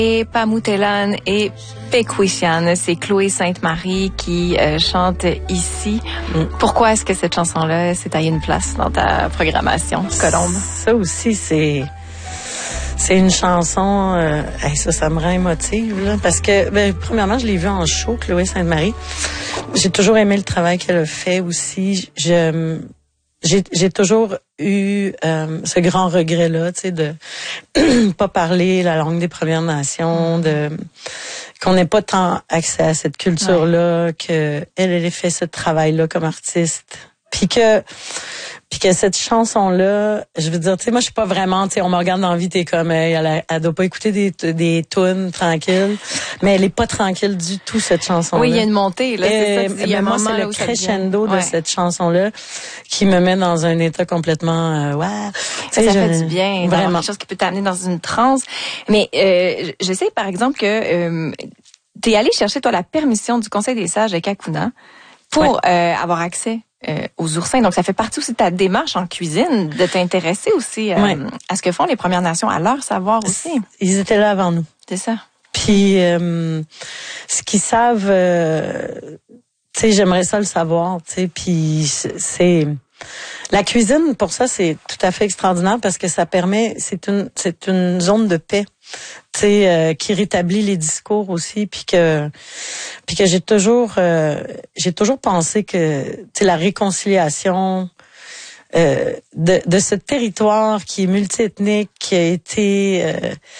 Et Pamoutelan et Pécouichian, c'est Chloé Sainte-Marie qui chante ici. Pourquoi est-ce que cette chanson-là s'est taillée une place dans ta programmation, Colombe? Ça aussi, c'est une chanson, ça me rend émotive, là, parce que, premièrement, je l'ai vue en show, Chloé Sainte-Marie. J'ai toujours aimé le travail qu'elle a fait aussi. J'ai toujours eu ce grand regret-là, tu sais, de pas parler la langue des Premières Nations, qu'on n'ait pas tant accès à cette culture-là, que elle ait fait ce travail-là comme artiste, puis que cette chanson-là, je veux dire, tu sais, moi je suis pas vraiment, tu sais, on me regarde dans la vie, t'es comme, elle doit pas écouter des tunes tranquilles, mais elle est pas tranquille du tout, cette chanson-là. Oui, il y a une montée, là, c'est ça. Il y a un moi, moment c'est le crescendo de cette chanson-là qui me met dans un état complètement, Ça fait du bien, vraiment. Quelque chose qui peut t'amener dans une transe. Mais je sais, par exemple, que t'es allé chercher, toi, la permission du Conseil des sages de Kakuna pour avoir accès aux oursins. Donc, ça fait partie aussi de ta démarche en cuisine, de t'intéresser aussi à ce que font les Premières Nations, à leur savoir aussi. Ils étaient là avant nous. C'est ça. Puis, ce qu'ils savent, tu sais, j'aimerais ça le savoir, tu sais, puis c'est... La cuisine, pour ça, c'est tout à fait extraordinaire parce que ça permet, c'est une zone de paix, tu sais, qui rétablit les discours aussi, puis que j'ai toujours pensé que, tu sais, la réconciliation de ce territoire qui est multiethnique, qui a été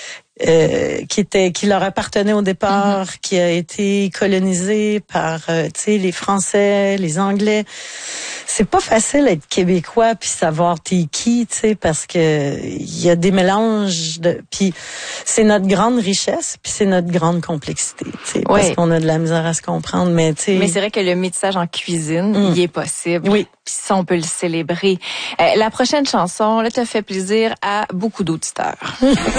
qui leur appartenait au départ, qui a été colonisé par tu sais, les Français, les Anglais. C'est pas facile d'être québécois puis savoir t'es qui, tu sais, parce que il y a des mélanges puis c'est notre grande richesse puis c'est notre grande complexité, tu sais, parce qu'on a de la misère à se comprendre, mais tu sais. Mais c'est vrai que le métissage en cuisine, il est possible. Oui. Puis ça, on peut le célébrer. La prochaine chanson, là, te fait plaisir à beaucoup d'auditeurs.